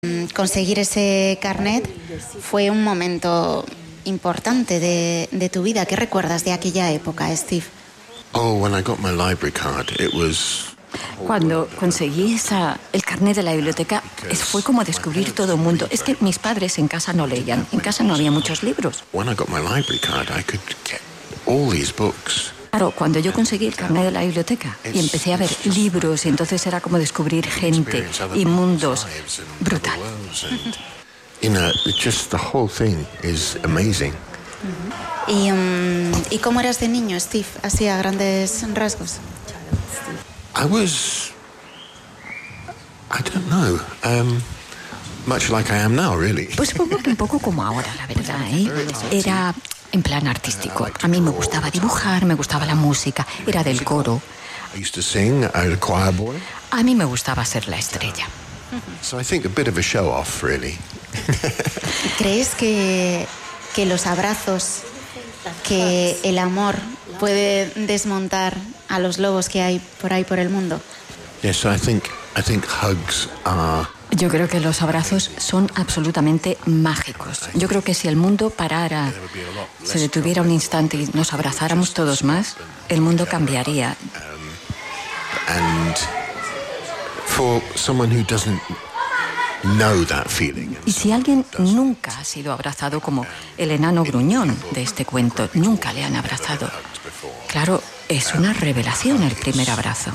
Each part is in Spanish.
Conseguir ese carnet fue un momento importante de tu vida. ¿Qué recuerdas de aquella época, Steve? When I got my library card, it was... Cuando conseguí el carnet de la biblioteca, fue como descubrir todo un mundo. Es que mis padres en casa no leían, en casa no había muchos libros. When I got my library card, I could get all these books. Claro, cuando yo conseguí el carnet de la biblioteca y empecé a ver libros, y entonces era como descubrir gente y mundos. Brutal. Just the whole thing is amazing. ¿Y cómo eras de niño, Steve? Así a grandes rasgos. I don't know, much like I am now, really. Pues supongo que un poco como ahora, la verdad, ¿eh? Era en plan artístico. A mí me gustaba dibujar, me gustaba la música, era del coro. I used to sing, I was a choir boy. A mí me gustaba ser la estrella. So I think a bit of a show off, really. ¿Crees que los abrazos, que el amor puede desmontar a los lobos que hay por ahí por el mundo? Yes, I think hugs are... Yo creo que los abrazos son absolutamente mágicos. Yo creo que si el mundo parara, se detuviera un instante y nos abrazáramos todos más, el mundo cambiaría. And for someone who doesn't know that feeling. Y si alguien nunca ha sido abrazado, como el enano gruñón de este cuento, nunca le han abrazado. Claro, es una revelación el primer abrazo.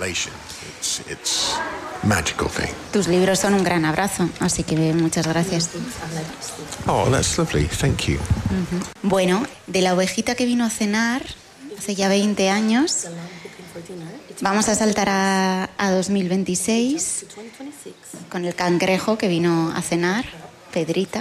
Tus libros son un gran abrazo, así que muchas gracias. Oh, that's lovely. Thank you. Bueno, de la ovejita que vino a cenar hace ya 20 años, vamos a saltar a 2026 con el cangrejo que vino a cenar, Pedrita.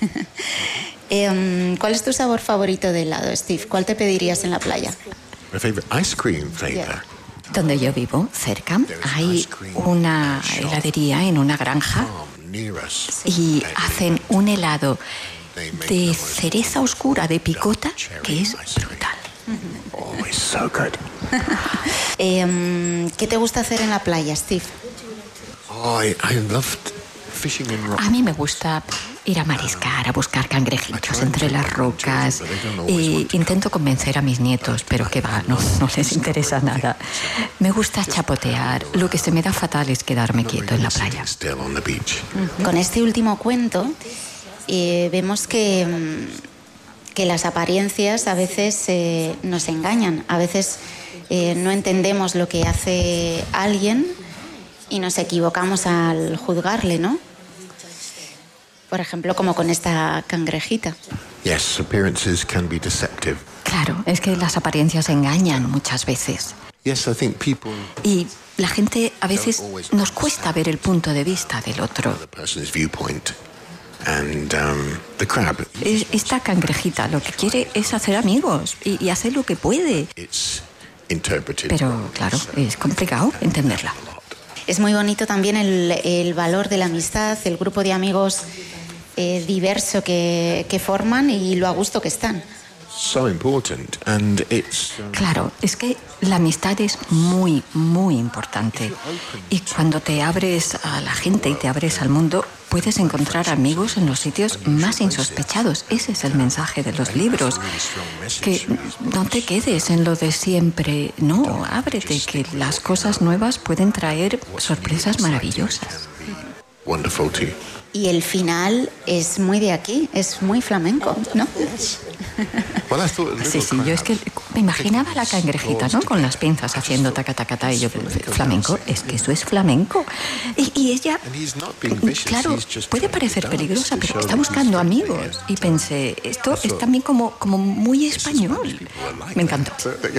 ¿Cuál es tu sabor favorito de helado, Steve? ¿Cuál te pedirías en la playa? My favorite ice cream flavor. Donde yo vivo, cerca, hay una heladería en una granja y hacen un helado de cereza oscura de picota que es brutal. Oh, it's so good. ¿Qué te gusta hacer en la playa, Steve? Oh, I loved fishing in rock. A mí me gusta ir a mariscar, a buscar cangrejitos entre las rocas. Y intento convencer a mis nietos, pero que va, no les interesa nada. Me gusta chapotear. Lo que se me da fatal es quedarme quieto en la playa. Con este último cuento vemos que las apariencias a veces nos engañan. A veces no entendemos lo que hace alguien y nos equivocamos al juzgarle, ¿no? Por ejemplo, como con esta cangrejita. Yes, appearances can be deceptive. Claro, es que las apariencias engañan muchas veces. Yes, I think people... Y la gente a veces nos cuesta ver el punto de vista del otro. The person's viewpoint. And the crab. Esta cangrejita lo que quiere es hacer amigos y hacer lo que puede. It's interpreted. Pero claro, es complicado entenderla. Es muy bonito también el valor de la amistad, el grupo de amigos diverso que forman y lo a gusto que están. So important, and it's... Claro, es que la amistad es muy, muy importante. Y cuando te abres a la gente y te abres al mundo, puedes encontrar amigos en los sitios más insospechados. Ese es el mensaje de los libros. Que no te quedes en lo de siempre. No, ábrete, que las cosas nuevas pueden traer sorpresas maravillosas. Wonderful too. Y el final es muy de aquí, es muy flamenco, ¿no? Sí, yo es que me imaginaba la cangrejita, ¿no? Con las pinzas haciendo taca-taca-ta y yo, flamenco, es que eso es flamenco. Y ella, claro, puede parecer peligrosa, pero está buscando amigos. Y pensé, esto es también como muy español. Me encantó.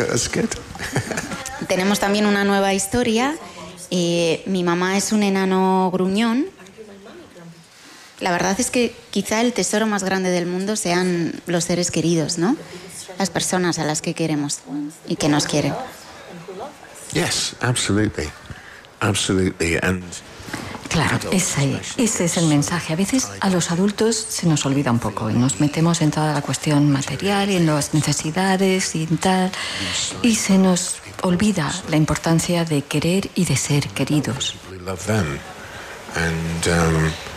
Tenemos también una nueva historia. Mi mamá es un enano gruñón. La verdad es que quizá el tesoro más grande del mundo sean los seres queridos, ¿no? Las personas a las que queremos y que nos quieren. Yes, absolutely. Absolutely. And claro, ese es el mensaje. A veces a los adultos se nos olvida un poco y nos metemos en toda la cuestión material y en las necesidades y tal, y se nos olvida la importancia de querer y de ser queridos. we love them. And